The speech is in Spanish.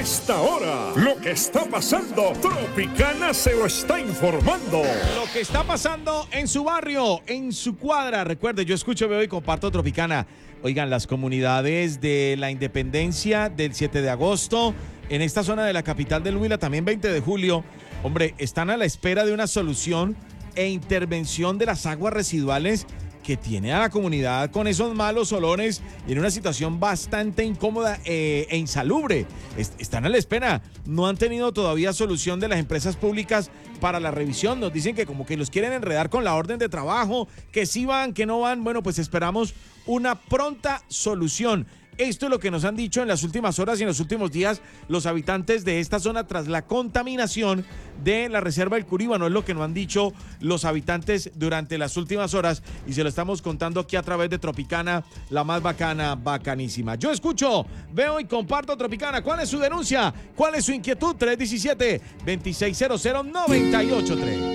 esta hora. Lo que está pasando, Tropicana se lo está informando. Lo que está pasando en su barrio, en su cuadra. Recuerde, yo escucho, veo y comparto Tropicana. Oigan, las comunidades de la Independencia del 7 de agosto, en esta zona de la capital del Huila, también 20 de julio, hombre, están a la espera de una solución e intervención de las aguas residuales que tiene a la comunidad con esos malos olores y en una situación bastante incómoda e insalubre. Están a la espera, no han tenido todavía solución de las empresas públicas para la revisión. Nos dicen que como que los quieren enredar con la orden de trabajo, que sí van, que no van. Bueno, pues esperamos una pronta solución. Esto es lo que nos han dicho en las últimas horas y en los últimos días los habitantes de esta zona tras la contaminación de la reserva del Curíbano. Es lo que nos han dicho los habitantes durante las últimas horas y se lo estamos contando aquí a través de Tropicana, la más bacana, bacanísima. Yo escucho, veo y comparto Tropicana. ¿Cuál es su denuncia? ¿Cuál es su inquietud? 317-2600-983.